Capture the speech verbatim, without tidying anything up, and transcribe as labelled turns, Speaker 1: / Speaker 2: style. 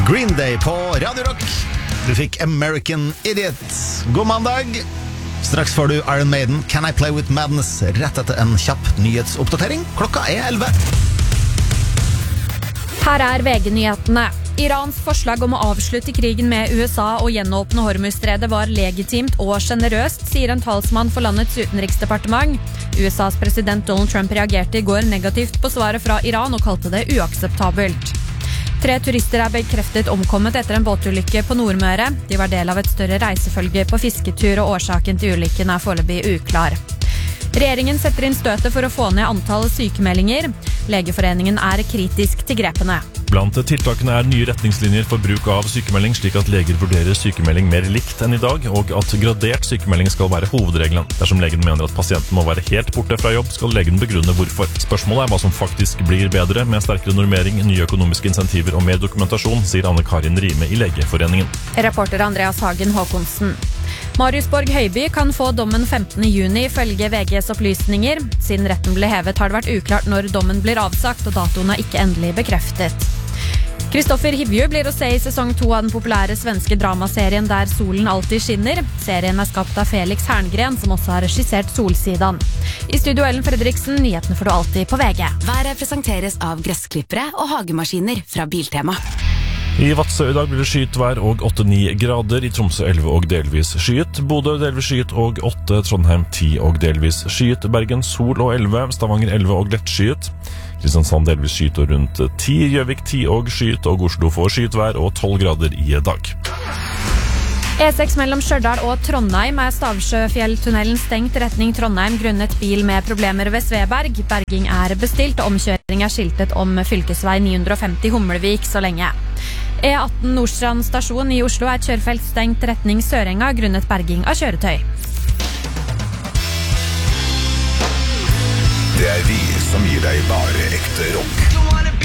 Speaker 1: Green Day på Radio Rock. Du fikk American Idiot. God mandag. Straks får du Iron Maiden, Can I Play With Madness, rett etter en kjapp nyhetsoppdatering. Klokka er elleve.
Speaker 2: Her er V G-nyhetene. Irans forslag om å avslutte krigen med U S A og gjenåpne Hormuzstredet var legitimt og generøst, sier en talsmann for landets utenriksdepartement. U S As president Donald Trump reagerte i går negativt på svaret fra Iran og kalte det uakseptabelt. Tre turister er bekreftet omkommet etter en båtulykke på Nordmøre. De var del av et større reisefølge på fisketur, og årsaken til ulykken er foreløpig uklar. Regjeringen setter inn støtet for å få ned antall sykemeldinger. Legeforeningen er kritisk til grepene.
Speaker 3: Blant tiltakene er nye retningslinjer for bruk av sykemelding, slik at leger vurderer sykemelding mer likt enn i dag, og at gradert sykemelding skal være hovedregelen. Dersom legen mener at pasienten må være helt borte fra jobb, skal legen begrunne hvorfor. Spørsmålet er hva som faktisk blir bedre, med sterkere normering, nye økonomiske insentiver og mer dokumentasjon, sier Anne Karin Rime i Legeforeningen.
Speaker 2: Reporter Andreas Hagen Håkonsen. Marius Borg Høiby kan få dommen femtende juni, følge V G's opplysninger. Siden retten ble hevet har det vært uklart når dommen blir avsagt, og datoen er ikke endelig bekreftet. Kristoffer Hivju blir å se i sesong to av den populære svenske dramaserien Der solen alltid skinner. Serien er skapt av Felix Herngren, som også har regissert Solsidan. I studio Ellen Fredriksen, nyhetene får du alltid på V G.
Speaker 4: Været presenteres av gressklippere og hagemaskiner fra Biltema.
Speaker 3: I Vadsø i dag blir det skyet vær og åtte til ni grader, i Tromsø elleve og delvis skyet, Bodø delvis skyet og åtte, Trondheim ti og delvis skyet, Bergen sol og elleve, Stavanger elleve og lett skyet, Kristiansand delvis skyet og rundt ti, Gjøvik ti og skyet, og Oslo får skyet vær og tolv grader i dag.
Speaker 2: E seks mellom Stjørdal og Trondheim er Stavsjøfjelltunnelen stengt retning Trondheim grunnet bil med problemer ved Sveberg. Berging er bestilt, og omkjøring er skiltet om fylkesvei ni hundre og femti Humlevik så lenge. E atten Nordstrand stasjon i Oslo er kjørefelt stengt retning Sørenga grunnet berging av kjøretøy.
Speaker 5: Det er vi som gir deg bare ekte rock.